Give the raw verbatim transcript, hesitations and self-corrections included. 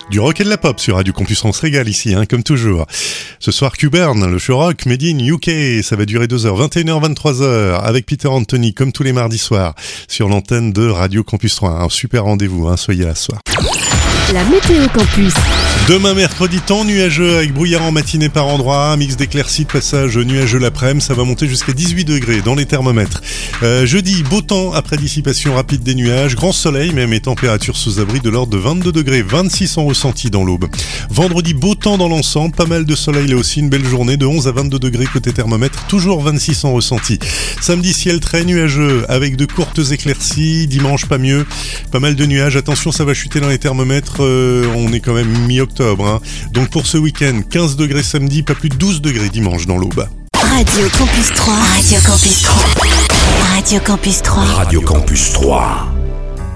Du rock et de la pop sur Radio Campus, on se régale ici, hein, comme toujours. Ce soir, Q-Burn, le show rock made in U K, ça va durer deux heures, vingt et une heures, vingt-trois heures, avec Peter Anthony, comme tous les mardis soirs, sur l'antenne de Radio Campus trois. Un super rendez-vous, hein, soyez là ce soir. La météo campus. Demain mercredi, temps nuageux avec brouillard en matinée par endroit, mix d'éclaircies de passage nuageux l'après-midi, ça va monter jusqu'à dix-huit degrés dans les thermomètres. Euh, jeudi, beau temps après dissipation rapide des nuages, grand soleil même et température sous abri de l'ordre de vingt-deux degrés, vingt-six en ressenti dans l'aube. Vendredi, beau temps dans l'ensemble, pas mal de soleil là aussi, une belle journée de onze à vingt-deux degrés côté thermomètre, toujours vingt-six en ressenti. Samedi, ciel très nuageux avec de courtes éclaircies, dimanche pas mieux, pas mal de nuages, attention ça va chuter dans les thermomètres. Euh, on est quand même mi-octobre, hein. Donc pour ce week-end, quinze degrés samedi, pas plus de douze degrés dimanche dans l'aube. Radio Campus trois. Radio Campus trois. Radio Campus trois. Radio Campus trois.